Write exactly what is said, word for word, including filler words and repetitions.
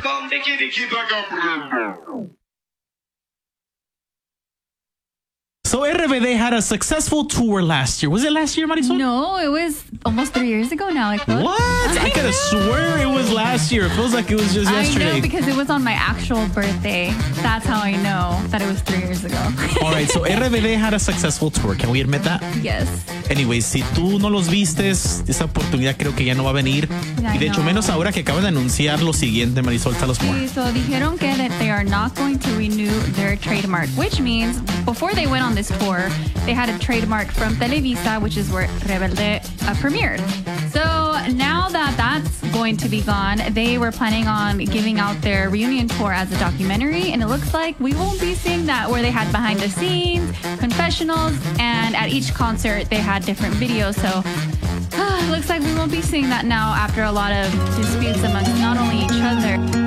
So R B D had a successful tour last year. Was it last year, Marisol? No, it was almost three years ago now. Like what? I, I could have swear it was last year. It feels like it was just yesterday. I know because it was on my actual birthday. That's how I know that it was three years ago. All right, so R B D had a successful tour. Can we admit that? Yes. Anyways, si tú no los vistes, esa oportunidad creo que ya no va a venir. Yeah, y de hecho, menos ahora que acaban de anunciar lo siguiente, Marisol, tell us more. Sí, so dijeron que that they are not going to renew their trademark, which means before they went on this tour, they had a trademark from Televisa, which is where Rebelde uh, premiered. So now that that's going to be gone, they were planning on giving out their reunion tour as a documentary, and it looks like we won't be seeing that, where they had behind the scenes, confessionals, and at each concert they had different videos. So uh, it looks like we won't be seeing that now after a lot of disputes amongst not only each other.